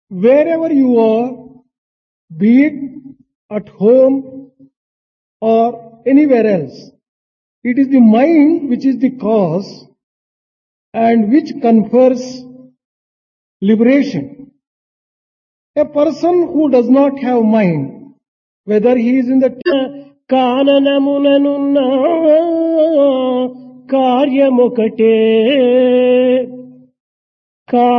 wherever you are, be it at home or anywhere else. It is the mind which is the cause and which confers liberation. A person who does not have mind, whether he is in the కాననముననున్న కార్యమొకటే